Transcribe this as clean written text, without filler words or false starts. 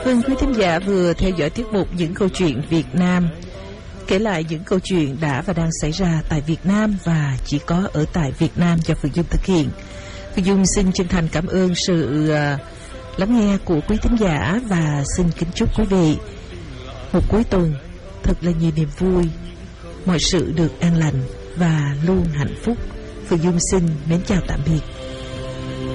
Vâng, quý thính giả vừa theo dõi tiết mục Những Câu Chuyện Việt Nam, kể lại những câu chuyện đã và đang xảy ra tại Việt Nam và chỉ có ở tại Việt Nam do Phương Dung thực hiện. Phương Dung xin chân thành cảm ơn sự lắng nghe của quý thính giả và xin kính chúc quý vị một cuối tuần thật là nhiều niềm vui, mọi sự được an lành và luôn hạnh phúc. Phương Dung xin mến chào tạm biệt.